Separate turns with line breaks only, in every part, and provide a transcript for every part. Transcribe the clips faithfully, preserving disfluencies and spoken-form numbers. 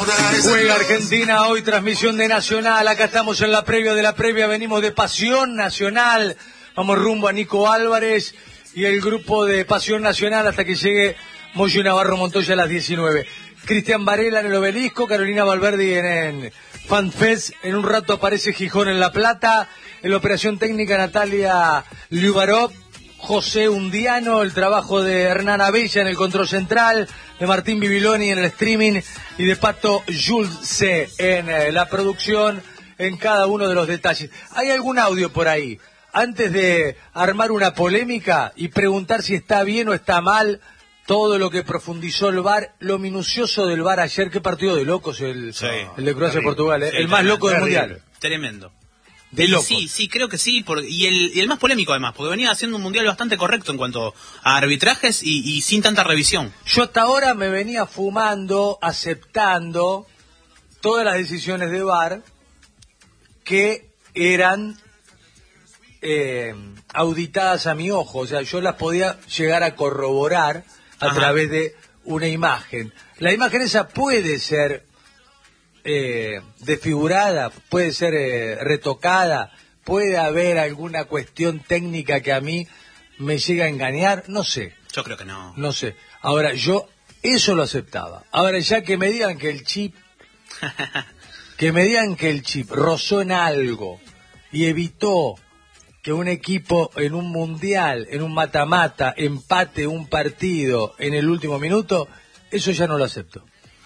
Juega Argentina hoy, transmisión de Nacional. Acá estamos en la previa de la previa, venimos de Pasión Nacional. Vamos rumbo a Nico Álvarez y el grupo de Pasión Nacional hasta que llegue Moyo Navarro Montoya a las diecinueve. Cristian Varela en el Obelisco, Carolina Valverdi en, en FanFest. En un rato aparece Gijón en La Plata. En la operación técnica Natalia Liubarov, José Undiano, el trabajo de Hernán Abella en el control central, de Martín Bibiloni en el streaming y de Pato Julce en eh, la producción, en cada uno de los detalles. ¿Hay algún audio por ahí? Antes de armar una polémica y preguntar si está bien o está mal todo lo que profundizó el V A R, lo minucioso del V A R ayer, qué partido de locos el,
sí,
el de Croacia-Portugal, eh,
sí,
el más
tremendo,
loco del Mundial.
Tremendo.
De locos.
Sí, sí, creo que sí, por, y, el, y el más polémico además, porque venía haciendo un mundial bastante correcto en cuanto a arbitrajes y, y sin tanta revisión.
Yo hasta ahora me venía fumando, aceptando todas las decisiones de V A R que eran eh, auditadas a mi ojo, o sea, yo las podía llegar a corroborar a Ajá. través de una imagen. La imagen esa puede ser Eh, desfigurada, puede ser eh, retocada, puede haber alguna cuestión técnica que a mí me llegue a engañar, no sé.
Yo creo que no.
No sé. Ahora, yo eso lo aceptaba. Ahora, ya que me digan que el chip, que me digan que el chip rozó en algo y evitó que un equipo en un mundial, en un mata-mata, empate un partido en el último minuto, eso ya no lo acepto.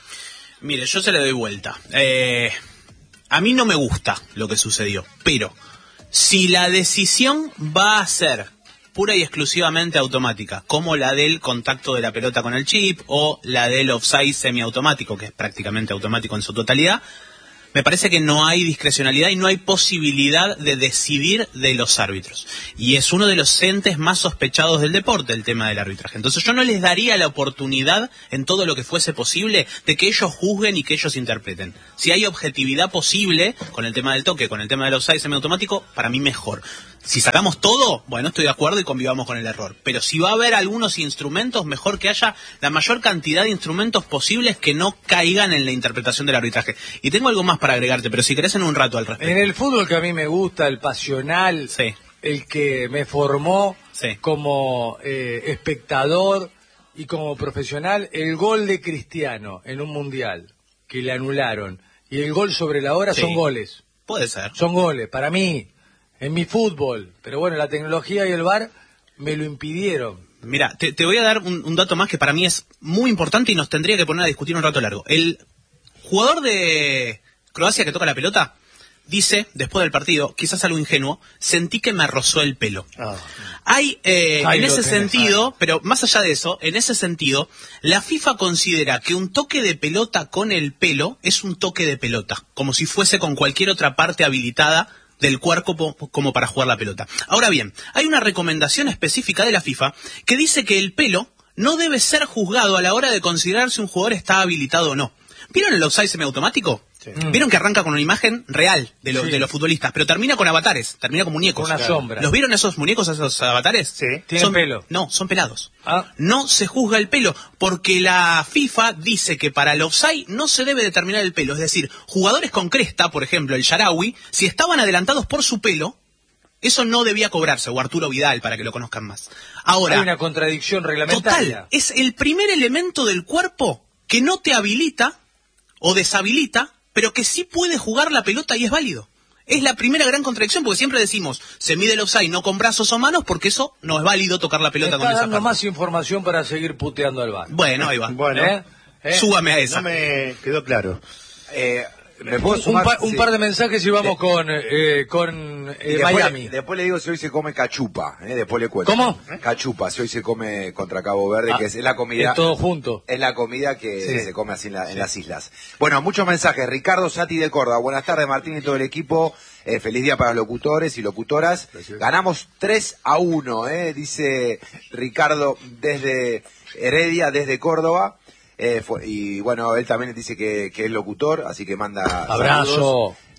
Mire, yo se le doy vuelta. Eh, a mí no me gusta lo que sucedió, pero si la decisión va a ser pura y exclusivamente automática, como la del contacto de la pelota con el chip o la del offside semiautomático, que es prácticamente automático en su totalidad, me parece que no hay discrecionalidad y no hay posibilidad de decidir de los árbitros. Y es uno de los entes más sospechados del deporte, el tema del arbitraje. Entonces yo no les daría la oportunidad, en todo lo que fuese posible, de que ellos juzguen y que ellos interpreten. Si hay objetividad posible con el tema del toque, con el tema del offside semiautomático, para mí mejor. Si sacamos todo, bueno, estoy de acuerdo y convivamos con el error. Pero si va a haber algunos instrumentos, mejor que haya la mayor cantidad de instrumentos posibles que no caigan en la interpretación del arbitraje. Y tengo algo más para agregarte, pero si querés en un rato al respecto.
En el fútbol que a mí me gusta, el pasional,
sí.
el que me formó
sí.
como eh, espectador y como profesional, el gol de Cristiano en un mundial, que le anularon, y el gol sobre la hora sí. son goles.
Puede ser.
Son goles, para mí. En mi fútbol, pero bueno, la tecnología y el V A R me lo impidieron.
Mira, te, te voy a dar un, un dato más que para mí es muy importante y nos tendría que poner a discutir un rato largo. El jugador de Croacia que toca la pelota dice, después del partido, quizás algo ingenuo, sentí que me rozó el pelo. Oh. Hay, eh, en ese sentido, ahí. Pero más allá de eso, en ese sentido, la FIFA considera que un toque de pelota con el pelo es un toque de pelota, como si fuese con cualquier otra parte habilitada del cuerpo como para jugar la pelota. Ahora bien, hay una recomendación específica de la FIFA que dice que el pelo no debe ser juzgado a la hora de considerar si un jugador está habilitado o no. ¿Vieron el offside semiautomático? Sí. Vieron que arranca con una imagen real de, lo, sí. de los futbolistas, pero termina con avatares, termina con muñecos.
Con una
claro.
sombra.
¿Los vieron esos muñecos, esos avatares?
Sí. ¿Tienen
son,
pelo?
No, son pelados.
Ah.
No se juzga el pelo, porque la FIFA dice que para el offside no se debe determinar el pelo. Es decir, jugadores con cresta, por ejemplo, el Sharawi, si estaban adelantados por su pelo, eso no debía cobrarse, o Arturo Vidal, para que lo conozcan más. Ahora,
hay una contradicción reglamentaria.
Total, es el primer elemento del cuerpo que no te habilita o deshabilita, pero que sí puede jugar la pelota y es válido. Es la primera gran contradicción, porque siempre decimos, se mide el offside no con brazos o manos, porque eso no es válido tocar la pelota con esa parte.
Está dando más información para seguir puteando al V A R.
Bueno, ahí va.
Bueno,
¿Eh? ¿Eh?
Súbame a esa.
No me quedó claro.
Eh, ¿Me puedo sumar? Un, par, un sí. par de mensajes y vamos de, con, eh, con eh,
y después,
Miami.
Después le digo si hoy se come cachupa, eh, después le cuento.
¿Cómo?
Cachupa, si hoy se come contra Cabo Verde, ah, que es la comida.
Es todo junto.
Es la comida que
sí.
se come así en, la, en
sí.
las islas. Bueno, muchos mensajes. Ricardo Sati de Córdoba. Buenas tardes, Martín y todo el equipo. Eh, feliz día para los locutores y locutoras. Gracias. Ganamos tres a uno, eh, dice Ricardo desde Heredia, desde Córdoba. Eh, fue, y bueno, él también dice que, que es locutor, así que manda
abrazo.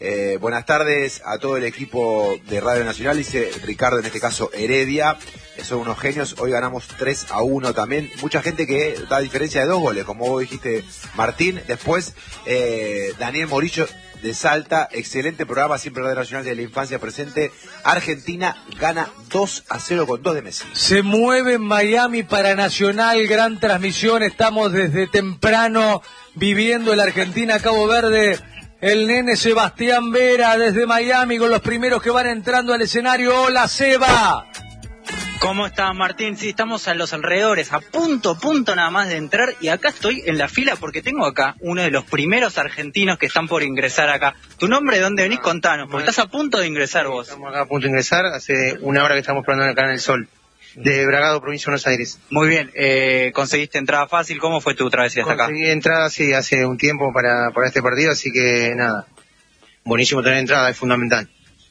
Eh, buenas tardes a todo el equipo de Radio Nacional, dice Ricardo, en este caso Heredia. Eh, son unos genios. Hoy ganamos tres a uno también. Mucha gente que da diferencia de dos goles, como vos dijiste, Martín. Después, eh, Daniel Morillo de Salta, excelente programa, siempre Radio Nacional de la infancia presente. Argentina gana dos a cero con dos de Messi.
Se mueve en Miami para Nacional, gran transmisión, estamos desde temprano viviendo la Argentina Cabo Verde. El nene Sebastián Vera desde Miami con los primeros que van entrando al escenario. Hola, Seba.
¿Cómo estás, Martín? Sí, estamos a los alrededores, a punto, punto nada más de entrar, y acá estoy en la fila porque tengo acá uno de los primeros argentinos que están por ingresar acá. ¿Tu nombre, de dónde venís? Contanos, porque estás a punto de ingresar vos.
Estamos acá a punto de ingresar, hace una hora que estamos esperando acá en el Sol, de Bragado, provincia de Buenos Aires.
Muy bien, eh, conseguiste entrada fácil, ¿cómo fue tu travesía hasta acá?
Conseguí entrada, sí, hace un tiempo para, para este partido, así que nada, buenísimo tener entrada, es fundamental.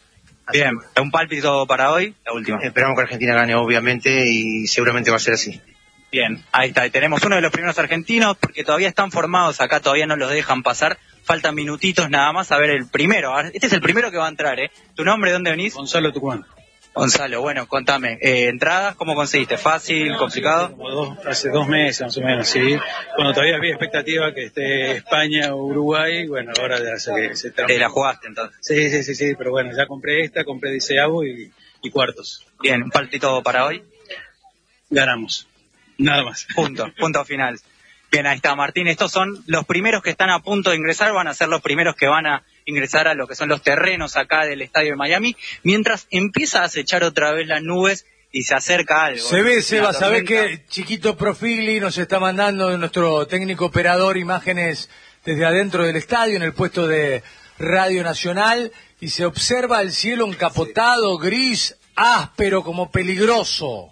Bien, un pálpito para hoy, la última.
Esperamos que Argentina gane, obviamente, y seguramente va a ser así.
Bien, ahí está, y tenemos uno de los primeros argentinos, porque todavía están formados acá, todavía no los dejan pasar, faltan minutitos nada más a ver el primero. Este es el primero que va a entrar, ¿eh? ¿Tu nombre, de dónde venís?
Gonzalo Tucumán.
Gonzalo, bueno, contame, eh, ¿entradas cómo conseguiste? ¿Fácil, complicado?
Como dos, hace dos meses más o menos, sí. Bueno, todavía había expectativa que esté España o Uruguay, bueno, ahora ya sé que se
Te la jugaste entonces.
Sí, sí, sí, sí, pero bueno, ya compré esta, compré diceavo y, y cuartos.
Bien, un palpito para hoy.
Ganamos, nada más.
Punto, punto final. Bien, ahí está, Martín, estos son los primeros que están a punto de ingresar, van a ser los primeros que van a ingresar a lo que son los terrenos acá del estadio de Miami, mientras empieza a acechar otra vez las nubes y se acerca algo.
Se ve, Seba, sabés que Chiquito Profili nos está mandando nuestro técnico operador imágenes desde adentro del estadio, en el puesto de Radio Nacional, y se observa el cielo encapotado, gris, áspero, como peligroso.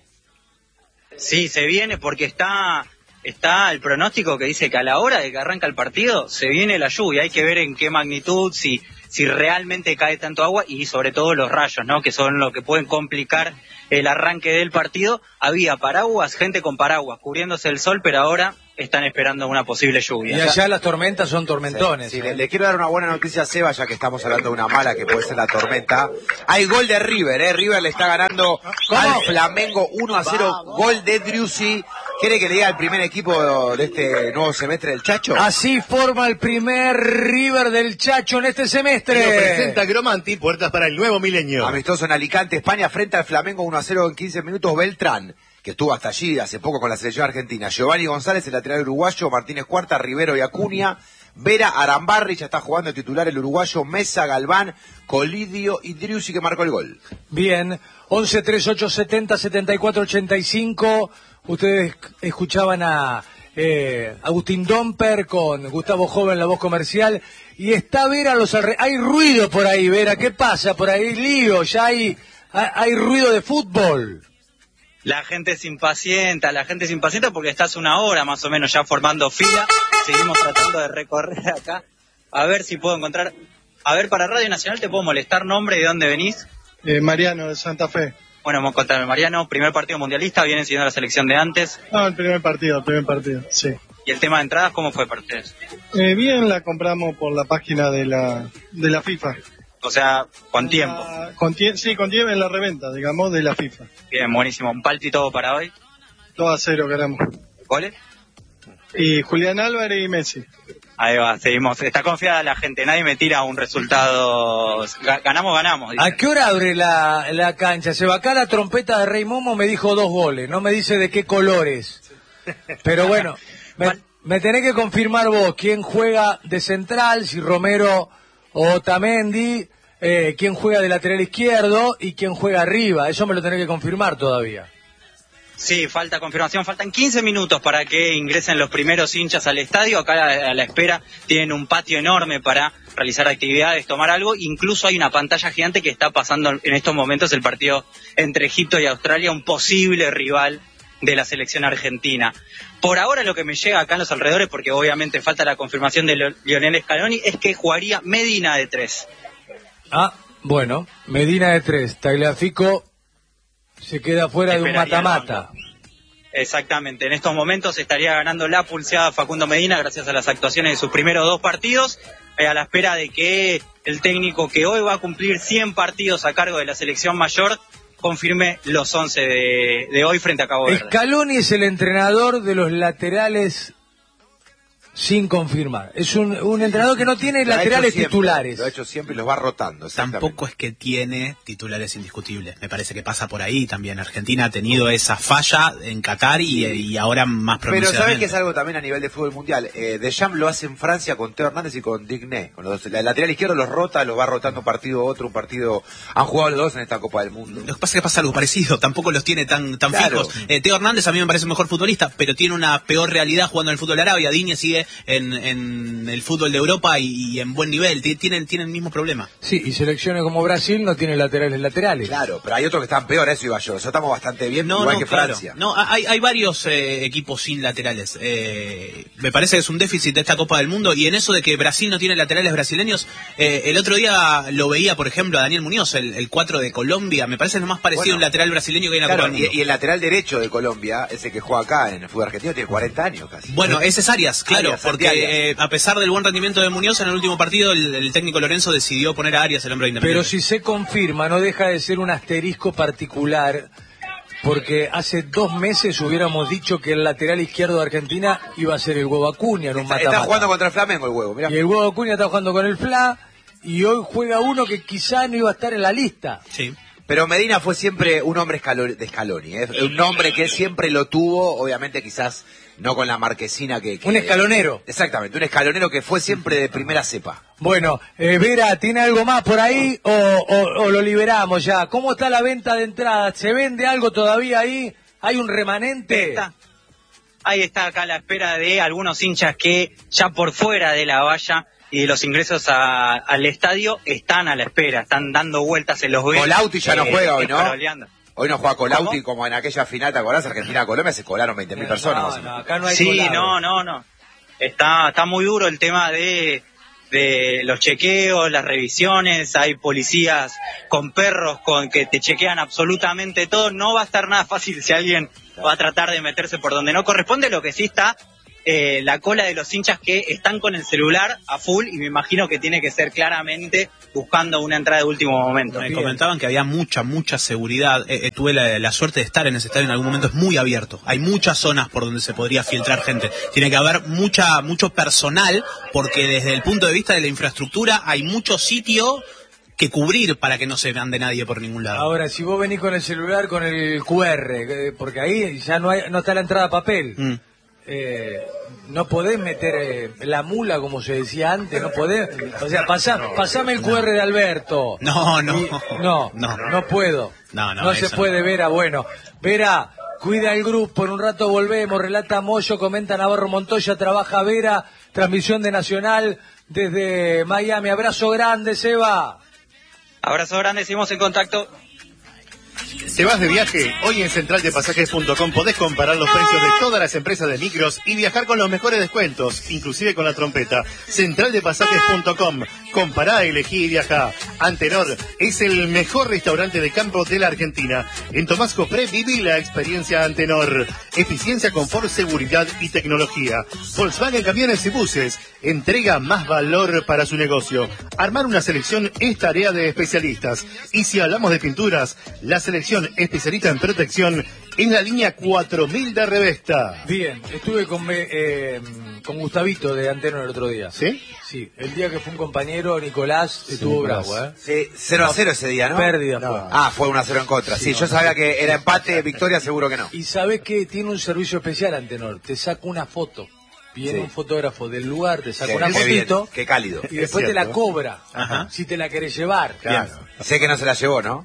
Sí, se viene porque está... Está el pronóstico que dice que a la hora de que arranca el partido se viene la lluvia. Hay que ver en qué magnitud, si si realmente cae tanto agua y sobre todo los rayos, ¿no? Que son lo que pueden complicar el arranque del partido. Había paraguas, gente con paraguas cubriéndose el sol, pero ahora están esperando una posible lluvia.
Y allá las tormentas son tormentones.
Sí, sí,
¿eh?
le, le quiero dar una buena noticia a Seba, ya que estamos hablando de una mala que puede ser la tormenta. Hay gol de River, ¿eh? River le está ganando
¿Cómo?
al Flamengo uno a cero. Gol de Driussi. ¿Quiere que le diga el primer equipo de este nuevo semestre del Chacho?
Así forma el primer River del Chacho en este semestre.
Lo presenta Gromanti, puertas para el nuevo milenio.
Amistoso en Alicante, España, frente al Flamengo uno a cero en quince minutos. Beltrán, que estuvo hasta allí hace poco con la selección argentina. Giovanni González, el lateral uruguayo. Martínez Cuarta, Rivero y Acuña. Vera, Arambarri, ya está jugando el titular el uruguayo. Mesa, Galván, Colidio y Driussi, que marcó el gol.
Bien, once treinta y ocho setenta setenta y cuatro ochenta y cinco. Ustedes escuchaban a eh, Agustín Domper con Gustavo Joven, la voz comercial, y está Vera a los alrededores. Hay ruido por ahí, Vera, ¿qué pasa? Por ahí lío, ya hay, hay ruido de fútbol.
La gente se impacienta, la gente se impacienta porque estás una hora más o menos ya formando fila. Seguimos tratando de recorrer acá, a ver si puedo encontrar. A ver, para Radio Nacional, ¿te puedo molestar nombre y de dónde venís?
Eh, Mariano, de Santa Fe.
Bueno, contame, Mariano, primer partido mundialista, vienen siguiendo la selección de antes.
No, el primer partido, el primer partido, sí.
¿Y el tema de entradas cómo fue para ustedes?
Eh, bien, la compramos por la página de la de la FIFA.
O sea, con tiempo.
La, con tie sí, con tiempo en la reventa, digamos, de la FIFA.
Bien, buenísimo. ¿Un palpito para hoy?
dos a cero ganamos.
¿Goles?
Y Julián Álvarez y Messi.
Ahí va, seguimos. Está confiada la gente, nadie me tira un resultado. Ganamos, ganamos. Dicen.
¿A qué hora abre la, la cancha? Se va acá la trompeta de Rey Momo, me dijo dos goles, no me dice de qué colores. Pero bueno, me, me tenés que confirmar vos quién juega de central, si Romero o Otamendi, eh, quién juega de lateral izquierdo y quién juega arriba. Eso me lo tenés que confirmar todavía.
Sí, falta confirmación, faltan quince minutos para que ingresen los primeros hinchas al estadio. Acá a la espera tienen un patio enorme para realizar actividades, tomar algo. Incluso hay una pantalla gigante que está pasando en estos momentos el partido entre Egipto y Australia, un posible rival de la selección argentina. Por ahora lo que me llega acá en los alrededores, porque obviamente falta la confirmación de Lionel Scaloni, es que jugaría Medina de tres.
Ah, bueno, Medina de tres, Tagliafico se queda fuera de un mata-mata.
Exactamente, en estos momentos estaría ganando la pulseada Facundo Medina gracias a las actuaciones de sus primeros dos partidos, eh, a la espera de que el técnico que hoy va a cumplir cien partidos a cargo de la selección mayor, confirme los once de, de hoy frente a Cabo Verde.
Scaloni es el entrenador de los laterales sin confirmar. Es un, un entrenador que no tiene
Lo ha
laterales
hecho siempre,
titulares.
Lo ha hecho siempre y los va rotando.
Tampoco es que tiene titulares indiscutibles. Me parece que pasa por ahí también. Argentina ha tenido esa falla en Qatar y, y ahora más
Pero
pronunciadamente.
¿sabes que es algo también a nivel de fútbol mundial? Eh, Deschamps lo hace en Francia con Teo Hernández y con Digné. Con los dos. El lateral izquierdo los rota, los va rotando un partido otro, un partido. Han jugado los dos en esta Copa del Mundo.
Lo que pasa es que pasa algo parecido. Tampoco los tiene tan, tan
Claro.
fijos. Eh, Teo Hernández a mí me parece un mejor futbolista, pero tiene una peor realidad jugando en el fútbol de Arabia. Digne sigue en, en el fútbol de Europa y, y en buen nivel. Tienen, tienen el mismo problema.
Sí, y selecciones como Brasil no tienen laterales laterales.
Claro, pero hay otros que están peor, eso iba yo. Nosotros estamos bastante bien,
No,
igual
no,
que
claro.
Francia.
No, hay, hay varios eh, equipos sin laterales. Eh, me parece que es un déficit de esta Copa del Mundo. Y en eso de que Brasil no tiene laterales brasileños, eh, el otro día lo veía, por ejemplo, a Daniel Muñoz, el, el cuatro de Colombia. Me parece lo más parecido
Bueno,
a un lateral brasileño que hay en la
Claro,
Copa del Mundo.
y, y el lateral derecho de Colombia, ese que juega acá en el fútbol argentino, tiene cuarenta años casi.
Bueno, ese es Arias, claro,
Arias,
porque
Arias.
eh, a pesar del buen rendimiento de Muñoz en el último partido, el, el técnico Lorenzo decidió poner a Arias, el hombre de Independiente.
Pero si se confirma, no deja de ser un asterisco particular, porque hace dos meses hubiéramos dicho que el lateral izquierdo de Argentina iba a ser el Huevo Acuña en un
Está,
mata-mata.
está jugando contra el Flamengo el huevo, mirá.
Y el Huevo Acuña está jugando con el Fla, y hoy juega uno que quizá no iba a estar en la lista.
Sí.
Pero Medina fue siempre un hombre escalo- de Scaloni, ¿eh? Un hombre que siempre lo tuvo, obviamente quizás no con la marquesina que... que-
Un escalonero.
Exactamente, un escalonero que fue siempre de primera cepa.
Bueno, eh, Vera, ¿tiene algo más por ahí o, o- o lo liberamos ya? ¿Cómo está la venta de entradas? ¿Se vende algo todavía ahí? ¿Hay un remanente?
Está. Ahí está acá la espera de algunos hinchas que ya por fuera de la valla y de los ingresos a- al estadio están a la espera, están dando vueltas en los ve.
Colauti ya no juega hoy, ¿no?
escaroleando.
Hoy no juega Colauti
¿Cómo?
como en aquella final, ¿te acordás? Argentina-Colombia se colaron veinte mil personas. más o
No,
menos.
no, acá no hay
Sí,
colado.
no, no, no. Está, está muy duro el tema de, de los chequeos, las revisiones, hay policías con perros con que te chequean absolutamente todo. No va a estar nada fácil si alguien va a tratar de meterse por donde no corresponde. Lo que sí está eh, la cola de los hinchas que están con el celular a full y me imagino que tiene que ser claramente buscando una entrada de último momento.
Me comentaban que había mucha, mucha seguridad. Eh, eh, tuve la, la suerte de estar en ese estadio en algún momento. Es muy abierto. Hay muchas zonas por donde se podría filtrar gente. Tiene que haber mucha, mucho personal porque desde el punto de vista de la infraestructura hay mucho sitio que cubrir para que no se ande nadie por ningún lado.
Ahora, si vos venís con el celular, con el Q R, eh, porque ahí ya no hay, no está la entrada a papel.
Mm.
Eh, no podés meter eh, la mula, como se decía antes, no podés. O sea, pasá, pasame el Q R de Alberto.
No, no.
Y- no,
No.
no puedo.
No, no,
se
eso
puede, Vera. Bueno, Vera, cuida el grupo, en un rato volvemos, relata Moyo, comenta Navarro Montoya, trabaja Vera, transmisión de Nacional desde Miami. Abrazo grande, Seba.
Abrazo grande, seguimos en contacto.
¿Te vas de viaje? Hoy en central de pasajes punto com podés comparar los precios de todas las empresas de micros y viajar con los mejores descuentos, inclusive con la trompeta. central de pasajes punto com. Compará, elegí y viajá. Antenor es el mejor restaurante de campo de la Argentina. En Tomás Copré viví la experiencia Antenor. Eficiencia, confort, seguridad y tecnología. Volkswagen Camiones y Buses. Entrega más valor para su negocio. Armar una selección es tarea de especialistas. Y si hablamos de pinturas, la selección especialista en protección es la línea cuatro mil de Revesta.
Bien, estuve con, eh, con Gustavito de Antenor el otro día.
¿Sí?
Sí, el día que fue un compañero, Nicolás, estuvo
Nicolás.
bravo, ¿eh?
Sí, cero a cero ese día, ¿no?
Pérdida
No.
fue.
Ah, fue uno a cero en contra. Sí, yo sabía que era empate, victoria, seguro que no.
Y sabes que tiene un servicio especial Antenor, te saca una foto. Viene
Sí.
un fotógrafo del lugar, te saca
Qué-
una
qué bien,
fotito
qué cálido.
y después
Es
te la
cierto.
cobra.
Ajá.
Si te la querés llevar.
Claro. Sé que no se la llevó, ¿no?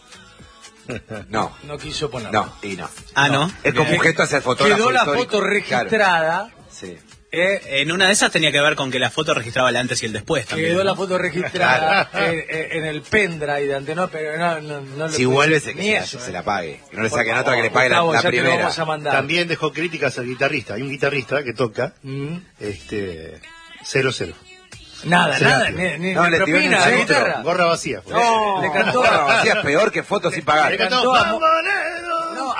No,
No quiso ponerla.
no, y no.
Ah, ¿no?
Es como un gesto hacia el fotógrafo
Quedó la
histórico.
foto registrada.
Claro. Sí.
eh,
En una de esas tenía que ver con que la foto registraba el antes y el después también.
quedó
¿no?
la foto registrada en, en- en el pendrive de Antenor, pero no, no, no le
Si
pude-
vuelve, se,
ni
que
eso,
se, se
eh.
la pague. Que no le
Por
saquen
favor,
otra que le pague la,
Gustavo,
la
ya te lo
primera.
vamos a mandar.
También dejó críticas al guitarrista. Hay un guitarrista que toca
Mm.
este cero cero.
Nada,
Se
nada,
la-
ni, ni,
No,
ni
le tiró
propina
en el
de
centro.
guitarra.
Gorra vacía. fue.
No, le cantó
No,
a...
hacía peor que fotos sin pagar.
Le cantó a Mo- No,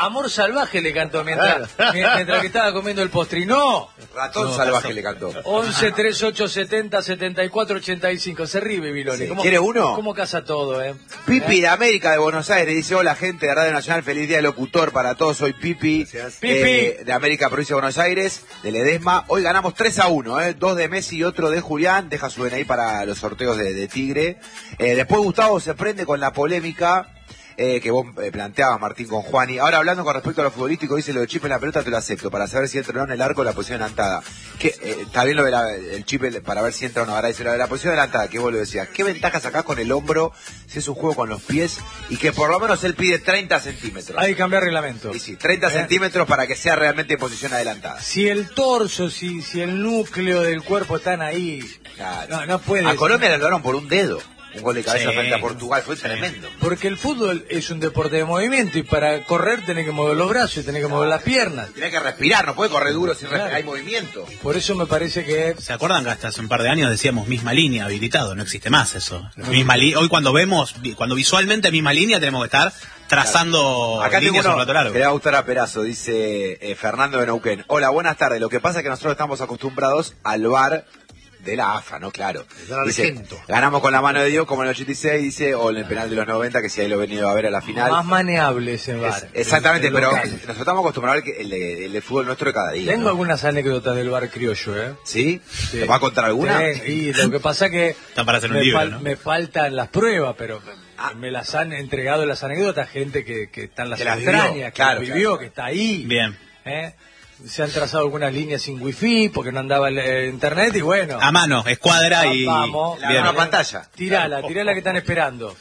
Amor Salvaje le cantó mientras, mientras que estaba comiendo el postre. No.
Ratón
no,
Salvaje
razón.
le cantó.
once, treinta y ocho, setenta, setenta y cuatro, ochenta y cinco. Se ríe, Viloni.
Sí. ¿Quiere uno?
¿Cómo casa todo, eh?
Pipi
¿Eh?
de América de Buenos Aires dice: hola gente de Radio Nacional, feliz día de locutor para todos, soy Pipi,
Pipi.
Eh, de América, provincia de Buenos Aires, de Ledesma. Hoy ganamos tres a uno, eh, dos de Messi y otro de Julián, deja su D N I para los sorteos de, de Tigre. Eh, después Gustavo se prende con la polémica Eh, que vos eh, planteabas, Martín, con Juani. Ahora, hablando con respecto a lo futbolístico, dice: lo de chip en la pelota te lo acepto, para saber si entra o no en el arco la posición adelantada. Que, eh, está bien lo de la, el chip para ver si entra o no. Ahora dice: lo de la posición adelantada, que vos lo decías, ¿qué ventajas sacás con el hombro si es un juego con los pies? Y que por lo menos él pide treinta centímetros.
Hay que cambiar reglamento.
Y sí, treinta
¿Eh?
centímetros para que sea realmente en posición adelantada.
Si el torso, si, si el núcleo del cuerpo están ahí,
Claro.
no, no puede.
A Colombia le lograron por un dedo. Un gol de cabeza
Sí.
frente a Portugal, fue tremendo.
Porque el fútbol es un deporte de movimiento y para correr tenés que mover los brazos y tenés que mover las piernas.
Tiene que respirar, no puede correr duro sin
Claro.
respirar, hay movimiento.
Por eso me parece que
¿Se acuerdan que hasta hace un par de años decíamos misma línea habilitado? No existe más eso. Misma li- Hoy cuando vemos, vi- cuando visualmente misma línea, tenemos que estar trazando
Acá tengo
líneas
uno
un rato largo.
que le va a gustar a Perazo, dice eh, Fernando de Neuquén. Hola, buenas tardes. Lo que pasa es que nosotros estamos acostumbrados al V A R de la A F A, ¿no? Claro.
Del
Dice,
Argento.
ganamos con la mano de Dios como en el ochenta y seis, dice, o en el penal de los noventa, que si ahí lo he venido a ver a la final.
más maneable ese
Es-
bar.
exactamente,
El
pero
local.
nosotros estamos acostumbrados al que- el, de- el de fútbol nuestro de cada día.
Tengo
¿no?
algunas anécdotas del bar criollo, ¿eh?
¿Sí?
Sí.
¿Te va a contar alguna?
Sí, y lo que pasa que
Están para hacer un
me,
libro,
fal-
¿no?
me faltan las pruebas, pero
Ah.
me las han entregado las anécdotas gente que, que está en las
Que las vivió,
entrañas, que
claro,
las vivió,
claro.
que está ahí.
Bien.
¿Eh? Se han trazado algunas líneas sin wifi porque no andaba el eh, internet y bueno.
A mano, escuadra y...
Vamos,
La-
Bien.
una pantalla.
Tirala, tirala que están esperando.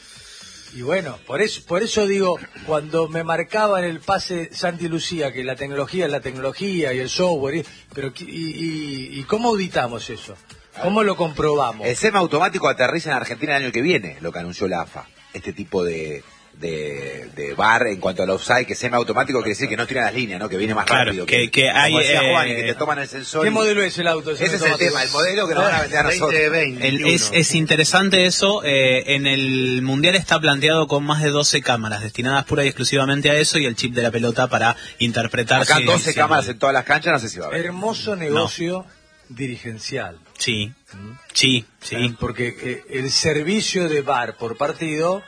Y bueno, por eso, por eso digo, cuando me marcaban el pase Santi Lucía, que la tecnología es la tecnología y el software, y- pero y, y, y cómo auditamos eso, cómo lo comprobamos.
El SEMA automático aterriza en Argentina el año que viene, lo que anunció la A F A. Este tipo de, de, de V A R en cuanto al offside, que SEMA automático quiere decir que no tira las líneas, ¿no? Que viene más
Claro,
rápido.
que- que hay,
como decía
eh,
Juan, y que te toman el sensor.
¿Qué
y-
modelo es el auto?
Ese es el tema, el modelo que nos van a vender a nosotros.
veinte veinte.
El- es, es interesante eso. eh, en el Mundial está planteado con más de doce cámaras destinadas pura y exclusivamente a eso y el chip de la pelota para interpretar.
Acá
si-
doce
si-
cámaras en todas las canchas, no sé si va a haber.
Hermoso negocio dirigencial.
Sí, sí, sí.
¿eh? Porque eh, el servicio de V A R por partido,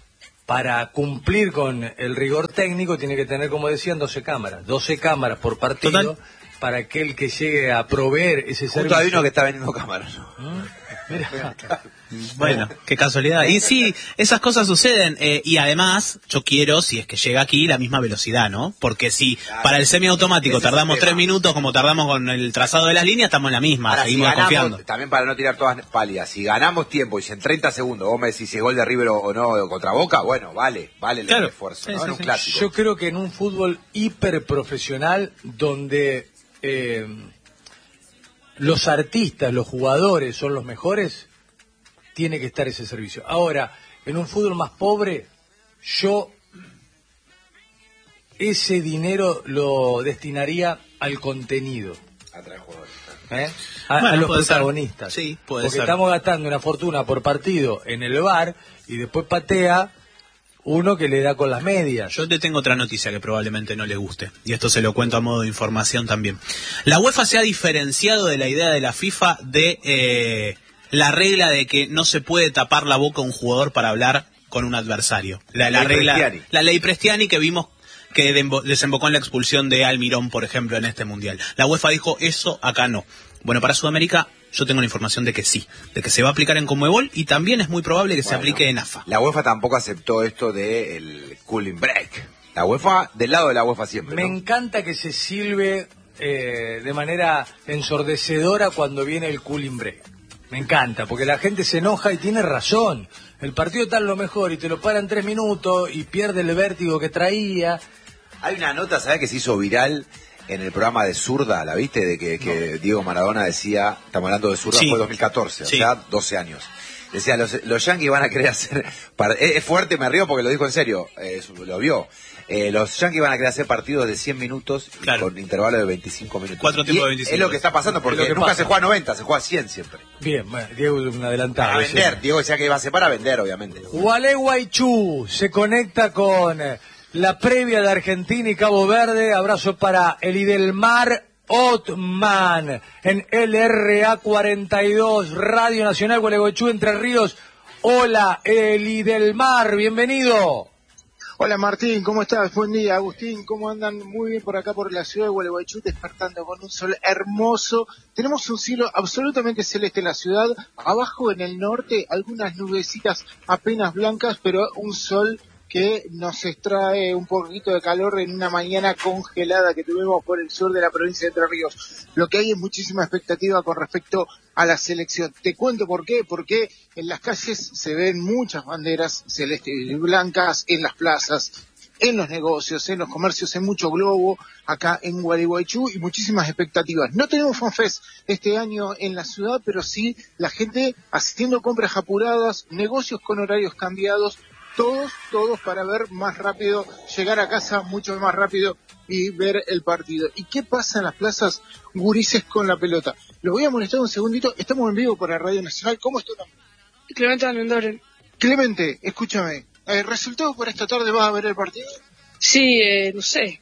para cumplir con el rigor técnico, tiene que tener, como decían, doce cámaras. doce cámaras por partido.
Total.
Para aquel que llegue a proveer ese
Justo
servicio.
hay uno que está vendiendo cámaras.
Mira.
Bueno, qué casualidad. Y sí, esas cosas suceden. eh, y además, yo quiero, si es que llega aquí, la misma velocidad, ¿no? Porque si
Claro.
para el semiautomático
Ese es el
tardamos
tema.
tres minutos, como tardamos con el trazado de las líneas, estamos en la misma,
Ahora, si
seguimos
ganamos,
confiando.
también para no tirar todas pálidas, si ganamos tiempo y si en treinta segundos vos me decís si es gol de River o no contra Boca, bueno, vale, vale el
Claro.
esfuerzo,
Sí,
¿no?
sí,
En un
sí.
clásico.
Yo creo que en un fútbol hiperprofesional donde eh, los artistas, los jugadores son los mejores, tiene que estar ese servicio. Ahora, en un fútbol más pobre, yo ese dinero lo destinaría al contenido,
Atrae jugadores.
¿eh? a,
Bueno,
a los
puede ser.
protagonistas.
Sí, puede
Porque
ser.
estamos gastando una fortuna por partido en el V A R y después patea uno que le da con las medias.
Yo te tengo otra noticia que probablemente no le guste, y esto se lo cuento a modo de información también. La UEFA se ha diferenciado de la idea de la FIFA de eh, la regla de que no se puede tapar la boca a un jugador para hablar con un adversario. La, la
Ley
regla,
Prestiani.
la ley Prestiani que vimos que dembo- desembocó en la expulsión de Almirón, por ejemplo, en este Mundial. La UEFA dijo, eso acá no. Bueno, para Sudamérica yo tengo la información de que sí, de que se va a aplicar en Conmebol y también es muy probable que se
Bueno,
aplique en A F A.
La UEFA tampoco aceptó esto del cooling break. La UEFA, del lado de la UEFA siempre,
Me
¿no?
encanta que se silbe eh, de manera ensordecedora cuando viene el cooling break. Me encanta, porque la gente se enoja y tiene razón. El partido está en lo mejor y te lo paran tres minutos y pierde el vértigo que traía.
Hay una nota, ¿sabes?, que se hizo viral en el programa de Zurda, ¿la viste? De que, que Diego Maradona decía, estamos hablando de Zurda,
Sí.
fue dos mil catorce,
Sí.
o sea, doce años. Decía, los, los Yankees van a querer hacer... par- Es, es fuerte, me río porque lo dijo en serio, eh, lo vio. Eh, los Yankees van a querer hacer partidos de cien minutos y
Claro.
con intervalo de veinticinco minutos.
Cuatro tiempos
Y
de veinticinco.
Es lo que está pasando porque
Es lo que
nunca
pasa.
se juega a noventa, se juega a cien siempre.
Bien, bueno, Diego es un adelantado.
Para
ese.
vender, Diego decía que iba a ser para vender, obviamente.
Gualeguaychú se conecta con eh, la previa de Argentina y Cabo Verde. Abrazo para Elidelmar Otman en L R A cuarenta y dos, Radio Nacional Gualeguaychú, Entre Ríos. Hola, Elidelmar, bienvenido.
Hola Martín, ¿cómo estás? Buen día, Agustín, ¿cómo andan? Muy bien por acá por la ciudad de Gualeguaychú, despertando con un sol hermoso. Tenemos un cielo absolutamente celeste en la ciudad, abajo en el norte algunas nubecitas apenas blancas, pero un sol que nos extrae un poquito de calor en una mañana congelada que tuvimos por el sur de la provincia de Entre Ríos. Lo que hay es muchísima expectativa con respecto a la selección. Te cuento por qué, porque en las calles se ven muchas banderas celestes y blancas, en las plazas, en los negocios, en los comercios, en mucho globo, acá en Gualeguaychú, y muchísimas expectativas. No tenemos FanFest este año en la ciudad, pero sí la gente haciendo compras apuradas, negocios con horarios cambiados, todos, todos para ver más rápido, llegar a casa mucho más rápido y ver el partido. ¿Y qué pasa en las plazas? Gurises con la pelota. Lo voy a molestar un segundito, estamos en vivo para Radio Nacional. ¿Cómo está?
Clemente Almendoren.
Clemente, escúchame, ¿el resultado por esta tarde vas a ver el partido?
Sí, eh, no sé.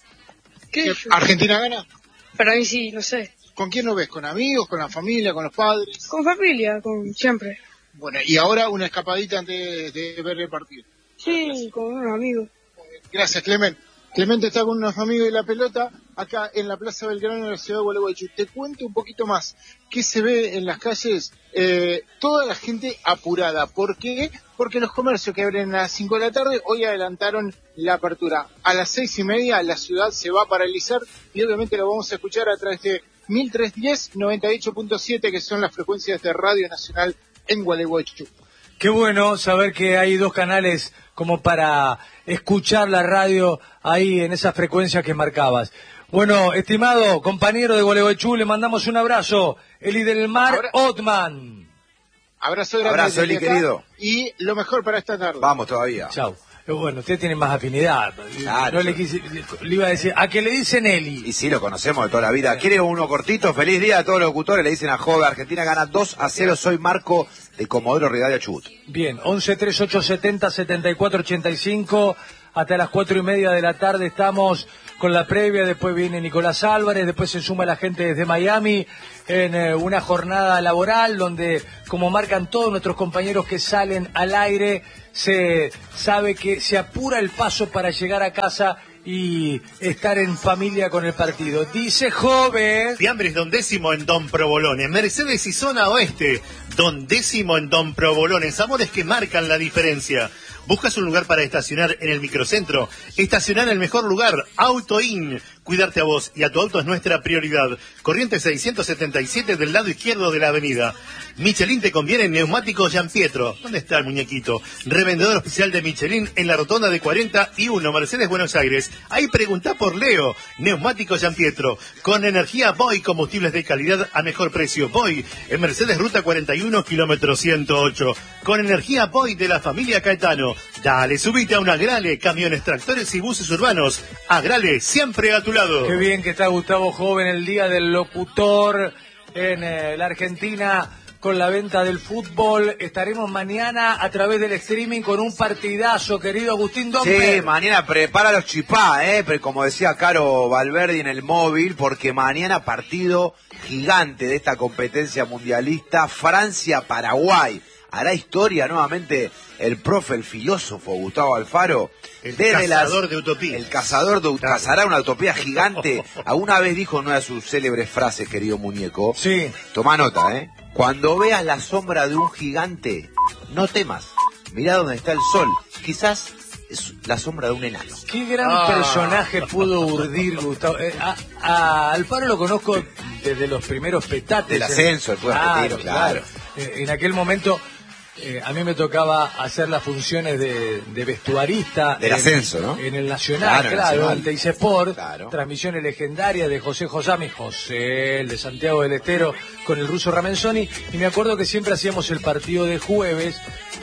¿Qué?
¿Argentina gana?
Para mí sí, no sé.
¿Con quién lo ves? ¿Con amigos, con la familia, con los padres?
Con familia, con siempre.
Bueno, y ahora una escapadita antes de, de ver el partido.
Sí, con unos amigos.
Gracias, Clemente. Clemente está con unos amigos de la pelota acá en la Plaza Belgrano de la ciudad de Gualeguaychú. Te cuento un poquito más. ¿Qué se ve en las calles? Eh, toda la gente apurada. ¿Por qué? Porque los comercios que abren a las cinco de la tarde hoy adelantaron la apertura. A las seis y media la ciudad se va a paralizar y obviamente lo vamos a escuchar a través de mil trescientos diez, noventa y ocho punto siete, que son las frecuencias de Radio Nacional en Gualeguaychú.
Qué bueno saber que hay dos canales como para escuchar la radio ahí en esas frecuencias que marcabas. Bueno, estimado compañero de Gualeguaychú, le mandamos un abrazo. Elidelmar
Abra...
Otman.
Abrazo grande.
Abrazo, Eli, querido.
Y lo mejor para esta tarde.
Vamos todavía.
Chau. Bueno, usted tiene más afinidad.
Claro.
No le, quise, le iba a decir, ¿a qué le dicen Eli?
Y sí, lo conocemos de toda la vida. ¿Quiere uno cortito? Feliz día a todos los locutores. Le dicen a Jove, Argentina gana dos a cero. Soy Marco de Comodoro Rivadavia Chubut.
Bien, once tres ocho setenta setenta y cuatro ochenta y cinco. Hasta las cuatro y media de la tarde estamos con la previa. Después viene Nicolás Álvarez. Después se suma la gente desde Miami en eh, una jornada laboral donde, como marcan todos nuestros compañeros que salen al aire, se sabe que se apura el paso para llegar a casa y estar en familia con el partido. Dice Jove.
Fiambres Don Décimo en Don Provolone. Mercedes y Zona Oeste. Don Décimo en Don Provolone. Sabores que marcan la diferencia. ¿Buscas un lugar para estacionar en el microcentro? Estacionar en el mejor lugar. Auto In. Cuidarte a vos y a tu auto es nuestra prioridad. Corriente seiscientos setenta y siete del lado izquierdo de la avenida. Michelin te conviene en neumáticos Gianpietro. ¿Dónde está el muñequito? Revendedor oficial de Michelin en la rotonda de cuarenta y uno, Mercedes, Buenos Aires. Ahí preguntá por Leo. Neumáticos Gianpietro. Con energía Boy, combustibles de calidad a mejor precio. Boy, en Mercedes Ruta cuarenta y uno, kilómetro ciento ocho. Con energía Boy de la familia Caetano. Dale, subite a un Agrale, camiones, tractores y buses urbanos. Agrale, siempre a tu lado.
Qué bien que está Gustavo Joven, el día del locutor en eh, la Argentina con la venta del fútbol. Estaremos mañana a través del streaming con un partidazo, querido Agustín Domper.
Sí, mañana prepara los chipá, eh, pero como decía Caro Valverde en el móvil, porque mañana partido gigante de esta competencia mundialista, Francia-Paraguay. Hará historia nuevamente el profe, el filósofo Gustavo Alfaro.
El
Desde
cazador
las,
de utopía.
El cazador de utopía. Cazará una utopía gigante. Alguna vez dijo una de sus célebres frases, querido muñeco.
Sí.
Toma nota, ¿eh? Cuando veas la sombra de un gigante, no temas. Mirá dónde está el sol. Quizás es la sombra de un enano.
Qué gran ah. personaje pudo urdir Gustavo. Eh, a, a Alfaro lo conozco desde los primeros petates.
Del ascenso, el fue
claro,
retiro, claro.
claro. Eh, en aquel momento... Eh, a mí me tocaba hacer las funciones de, de vestuarista
del
en,
ascenso, ¿no?
En el Nacional, claro, claro en Teis Sport,
claro.
Transmisiones legendarias de José Josami, José, el de Santiago del Estero, con el ruso Ramenzoni, y me acuerdo que siempre hacíamos el partido de jueves,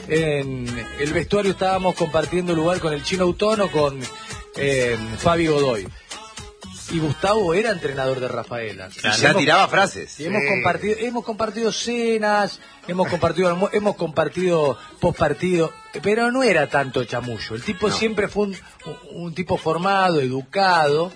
en el vestuario estábamos compartiendo lugar con el Chino Autónomo, con eh, Fabi Godoy. y Gustavo era entrenador de Rafaela.
Claro. Ya hemos, tiraba frases.
Sí. Hemos compartido, hemos compartido cenas, hemos compartido, hemos compartido postpartido, pero no era tanto chamullo. El tipo no. siempre fue un, un tipo formado, educado,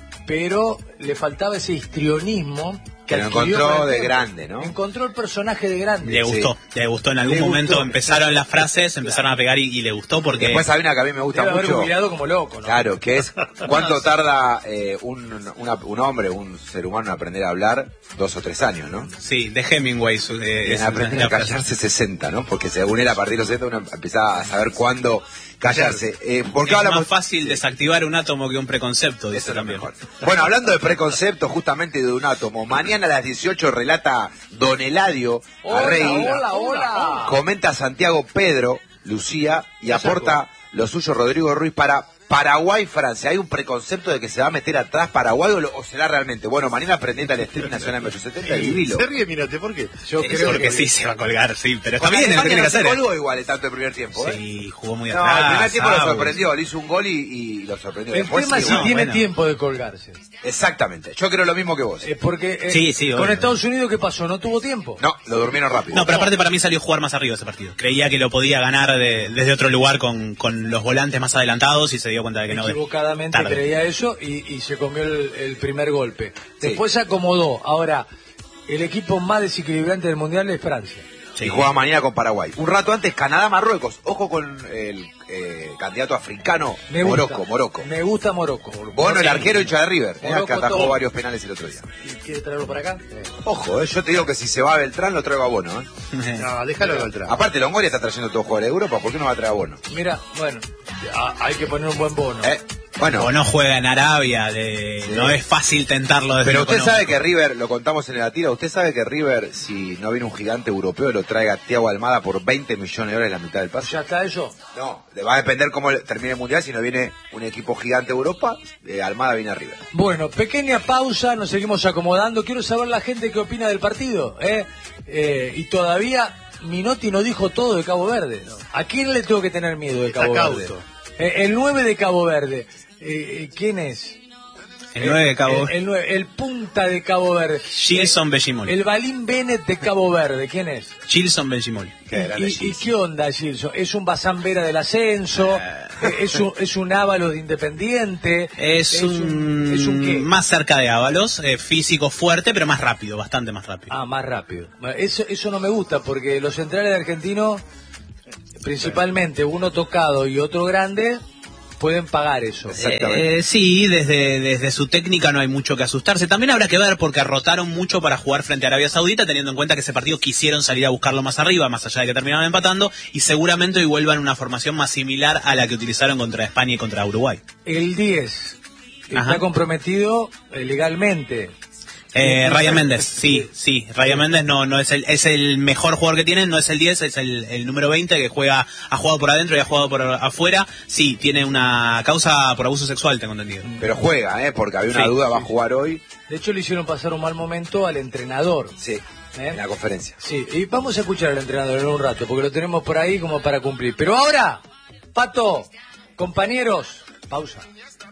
pero le faltaba ese histrionismo.
Que lo encontró de grande, ¿no?
Encontró el personaje de grande.
Le gustó, sí. le gustó. En algún le momento gustó. empezaron las frases, empezaron claro. a pegar y, y le gustó porque...
Después hay una que a mí me gusta
Debe
mucho.
Haber mirado como loco, ¿no?
Claro, que es cuánto tarda eh, un, una, un hombre, un ser humano en aprender a hablar, dos o tres años, ¿no?
Sí, de Hemingway. Eh,
en aprender a callarse sesenta, ¿no? Porque según él a partir de los sesenta uno empieza a saber cuándo callarse. Eh, porque
es
hablamos...
más fácil desactivar un átomo que un preconcepto, dice también.
Mejor. Bueno, hablando de preconceptos, justamente de un átomo, mañana a las dieciocho relata Don Eladio
hola,
Arregui.
Hola, hola.
Comenta Santiago Pedro, Lucía, y aporta lo suyo Rodrigo Ruiz para Paraguay-Francia. ¿Hay un preconcepto de que se va a meter atrás Paraguay o, lo, o será realmente? Bueno, mañana aprendete al streaming nacional ochocientos setenta y vivilo.
Se ríe, mirate, ¿por qué?
Yo creo porque que sí se va a colgar, sí, pero está bien,
lo
que tiene que hacer.
Se colgó igual tanto el primer tiempo, ¿eh?
Sí, jugó muy
no,
atrás.
No, el primer tiempo
ah,
lo sorprendió, le hizo un gol y, y lo sorprendió.
El
Después,
tema es si
no,
tiene
bueno.
tiempo de colgarse.
Exactamente, yo creo lo mismo que vos.
Eh, porque eh,
sí, sí,
con
obvio.
Estados Unidos, ¿qué pasó? ¿No tuvo tiempo?
No, lo durmieron rápido.
No, pero aparte para mí salió a jugar más arriba ese partido. Creía que lo podía ganar de, desde otro lugar con, con los volantes más adelantados y se dio cuenta de que no.
Equivocadamente tarde. Creía eso y, y se comió el, el primer golpe. Después
sí.
se acomodó. Ahora, el equipo más desequilibrante del Mundial es Francia.
Sí. Y juega mañana con Paraguay. Un rato antes, Canadá-Marruecos. Ojo con el eh, candidato africano,
Me
Morocco.
Gusta.
Morocco.
Me gusta Morocco.
Bueno, el arquero hincha de River.
Morocco
que atajó
todo.
varios penales el otro día.
¿Y quiere traerlo para acá?
Eh. Ojo, eh, yo te digo que si se va a Beltrán, lo traigo a Bono. ¿eh?
No, déjalo a Beltrán.
Aparte, Longoria está trayendo todos los jugadores de Europa. ¿Por qué no va a traer a Bono?
Mira, bueno, hay que poner un buen Bono.
Eh. Bueno,
o no juega en Arabia, de, sí. no es fácil tentarlo desde
pero usted
económico.
sabe que River, lo contamos en la tira, usted sabe que River, si no viene un gigante europeo, lo traiga a Thiago Almada por veinte millones de dólares en la mitad del pase.
¿Ya está eso?
No, le va a depender cómo termine el Mundial, si no viene un equipo gigante de Europa, eh, Almada viene a River.
Bueno, pequeña pausa, nos seguimos acomodando, quiero saber la gente qué opina del partido, ¿eh? Eh, y todavía Minotti no dijo todo de Cabo Verde. No. ¿A quién le tengo que tener miedo de Cabo Verde? Eh, el nueve de Cabo Verde. Eh, ¿Quién es?
El nueve de Cabo
Verde. El, el, el, el punta de Cabo Verde.
Gilson Benchimol.
El Balín Bennett de Cabo Verde. ¿Quién es?
Gilson Benchimol.
¿Y, y, ¿Y qué onda Gilson? ¿Es un Bazán Vera del ascenso? ¿Es un, es un Ábalos de Independiente?
Es, es un, un es un ¿qué? Más cerca de Ábalos, eh, físico fuerte, pero más rápido, bastante más rápido.
Ah, más rápido. Eso, eso no me gusta, porque los centrales de Argentino, principalmente uno tocado y otro grande, pueden pagar eso.
Eh, sí, desde, desde su técnica no hay mucho que asustarse. También habrá que ver porque rotaron mucho para jugar frente a Arabia Saudita, teniendo en cuenta que ese partido quisieron salir a buscarlo más arriba, más allá de que terminaron empatando, y seguramente hoy vuelvan a una formación más similar a la que utilizaron contra España y contra Uruguay.
El diez está Ajá. comprometido eh, legalmente.
Eh, Ryan Méndez, sí, sí, Ryan Méndez no, no es el, es el mejor jugador que tienen, no es el diez, es el, el número veinte que juega, ha jugado por adentro y ha jugado por afuera, sí, tiene una causa por abuso sexual, tengo entendido.
Pero juega, eh, porque había una sí, duda, sí. va a jugar hoy.
De hecho le hicieron pasar un mal momento al entrenador.
Sí, ¿eh? En la conferencia.
Sí, y vamos a escuchar al entrenador en un rato, porque lo tenemos por ahí como para cumplir. Pero ahora, Pato, compañeros, pausa.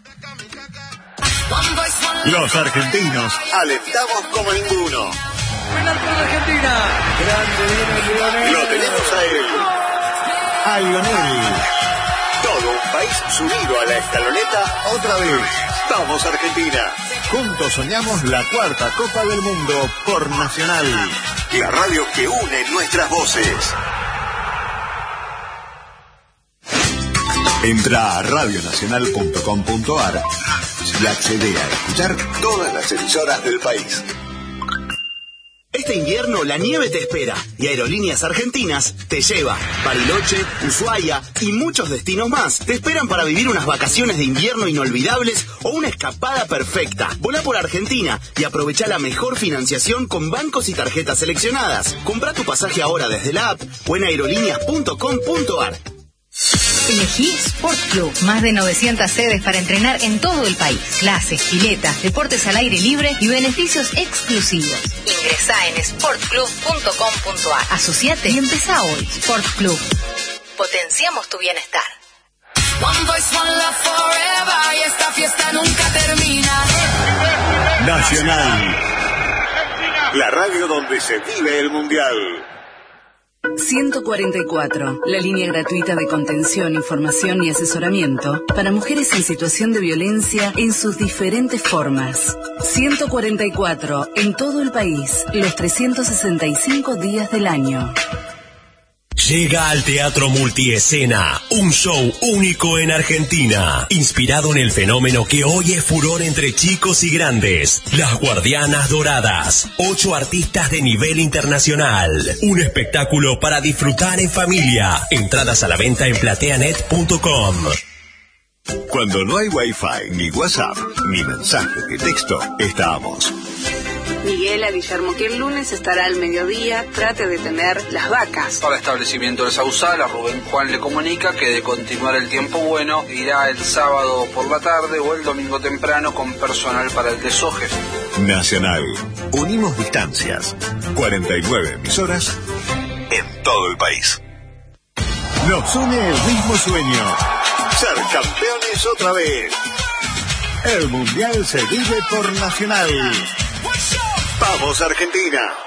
Los argentinos alentamos como ninguno.
Penal para Argentina. Grande, Lionel.
Lo tenemos a él. A Lionel. Todo un país subido a la escaloneta otra vez. Vamos Argentina. Juntos soñamos la cuarta Copa del Mundo por Nacional. La radio que une nuestras voces. Entra a radio nacional punto com punto ar y accede a escuchar todas las emisoras del país.
Este invierno la nieve te espera y Aerolíneas Argentinas te lleva. Bariloche, Ushuaia y muchos destinos más te esperan para vivir unas vacaciones de invierno inolvidables o una escapada perfecta. Volá por Argentina y aprovecha la mejor financiación con bancos y tarjetas seleccionadas. Comprá tu pasaje ahora desde la app o en aerolíneas punto com punto ar.
Elegí Sport Club. Más de novecientas sedes para entrenar en todo el país. Clases, piletas, deportes al aire libre y beneficios exclusivos. Ingresá en sport club punto com punto ar. Asociate y empezá hoy. Sport Club. Potenciamos tu bienestar.
One voice, one love forever. Y esta fiesta nunca termina.
Nacional, la radio donde se vive el mundial.
ciento cuarenta y cuatro, la línea gratuita de contención, información y asesoramiento para mujeres en situación de violencia en sus diferentes formas. ciento cuarenta y cuatro, en todo el país, los trescientos sesenta y cinco días del año.
Llega al Teatro Multiescena, un show único en Argentina, inspirado en el fenómeno que hoy es furor entre chicos y grandes, Las Guardianas Doradas, ocho artistas de nivel internacional, un espectáculo para disfrutar en familia, entradas a la venta en plateanet punto com.
Cuando no hay Wi-Fi, ni WhatsApp, ni mensajes de texto, estamos.
Miguel a Guillermo que el lunes estará al mediodía, trate de tener las vacas.
Para establecimiento de Sausal, a Rubén Juan le comunica que de continuar el tiempo bueno, irá el sábado por la tarde o el domingo temprano con personal para el desoje.
Nacional, unimos distancias, cuarenta y nueve emisoras en todo el país. Nos une el mismo sueño, ser campeones otra vez. El Mundial se vive por Nacional. ¡Vamos, Argentina!